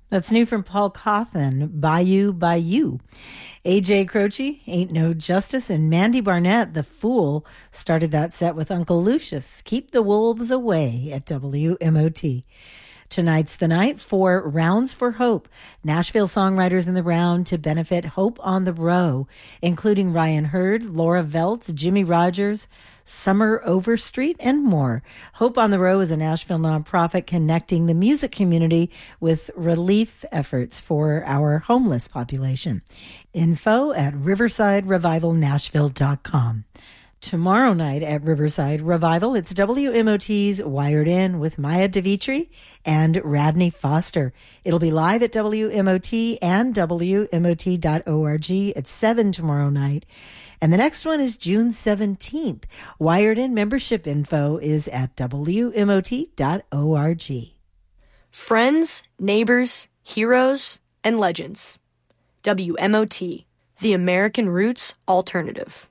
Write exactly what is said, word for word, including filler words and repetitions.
That's new from Paul Cawthon, Bayou Bayou. A J Croce, Ain't No Justice, and Mandy Barnett, The Fool, started that set with Uncle Lucius, Keep the Wolves Away at W M O T. Tonight's the night for Rounds for Hope, Nashville songwriters in the round to benefit Hope on the Row, including Ryan Hurd, Laura Veltz, Jimmy Rogers, Summer Overstreet, and more. Hope on the Row is a Nashville nonprofit connecting the music community with relief efforts for our homeless population. Info at riverside revival nashville dot com. Tomorrow night at Riverside Revival, it's W M O T's Wired In with Maya DeVitri and Radney Foster. It'll be live at W M O T and W M O T dot org at seven tomorrow night. And the next one is June seventeenth. Wired In membership info is at W M O T dot org. Friends, neighbors, heroes, and legends. W M O T, the American Roots Alternative.